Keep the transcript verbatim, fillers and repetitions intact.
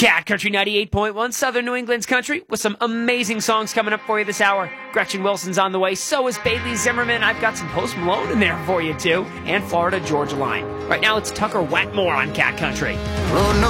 Cat Country ninety-eight point one, Southern New England's country, with some amazing songs coming up for you this hour. Gretchen Wilson's on the way, so is Bailey Zimmerman. I've got some Post Malone in there for you, too, and Florida Georgia Line. Right now, it's Tucker Wetmore on Cat Country. Oh, no.